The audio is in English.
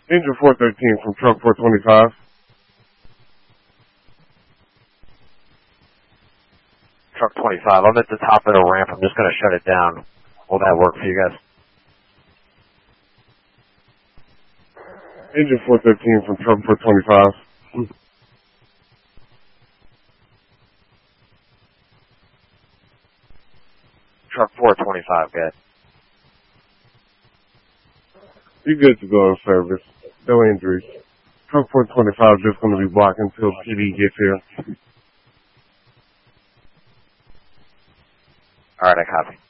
Engine 413 from truck 425. Truck 25, I'm at the top of the ramp. I'm just going to shut it down. Will that work for you guys? Engine 413 from truck 425. Truck 425, good. You're good to go on service. No injuries. Truck 425 is just going to be blocking until PD gets here. All right, I copy.